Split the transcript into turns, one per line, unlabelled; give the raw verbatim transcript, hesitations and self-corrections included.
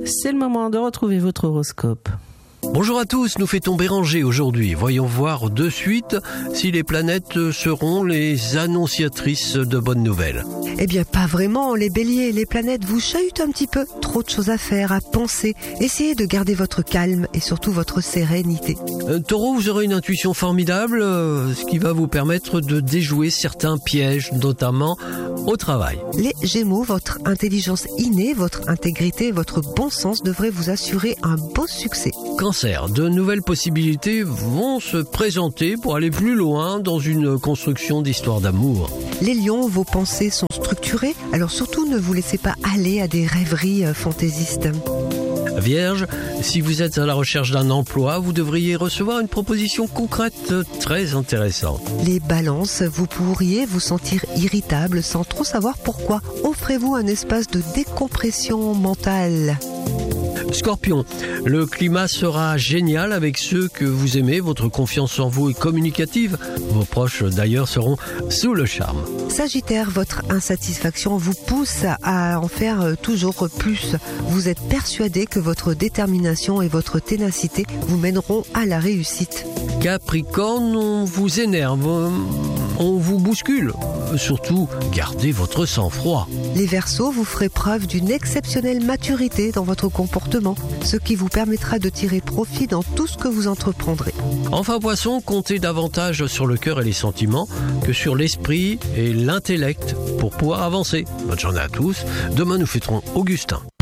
c'est le moment de retrouver votre horoscope.
Bonjour à tous, nous fêtons Béranger aujourd'hui. Voyons voir de suite si les planètes seront les annonciatrices de bonnes nouvelles.
Eh bien, pas vraiment, les béliers, les planètes vous chahutent un petit peu. Trop de choses à faire, à penser. Essayez de garder votre calme et surtout votre sérénité.
Euh, Taureau, vous aurez une intuition formidable, euh, ce qui va vous permettre de déjouer certains pièges, notamment au travail.
Les gémeaux, votre intelligence innée, votre intégrité, votre bon sens devraient vous assurer un beau succès.
Cancer, de nouvelles possibilités vont se présenter pour aller plus loin dans une construction d'histoire d'amour.
Les lions, vos pensées sont structurées, alors surtout ne vous laissez pas aller à des rêveries euh, fantaisistes.
Vierge, si vous êtes à la recherche d'un emploi, vous devriez recevoir une proposition concrète très intéressante.
Les balances, vous pourriez vous sentir irritable sans trop savoir pourquoi. Offrez-vous un espace de décompression mentale.
Scorpion, le climat sera génial avec ceux que vous aimez, votre confiance en vous est communicative. Vos proches d'ailleurs seront sous le charme.
Sagittaire, votre insatisfaction vous pousse à en faire toujours plus. Vous êtes persuadé que votre détermination et votre ténacité vous mèneront à la réussite.
Capricorne, on vous énerve, on vous bouscule. Surtout, gardez votre sang-froid.
Les Verseaux, vous ferez preuve d'une exceptionnelle maturité dans votre comportement, ce qui vous permettra de tirer profit dans tout ce que vous entreprendrez.
Enfin, Poisson, comptez davantage sur le cœur et les sentiments que sur l'esprit et l'intellect pour pouvoir avancer. Bonne journée à tous. Demain, nous fêterons Augustin.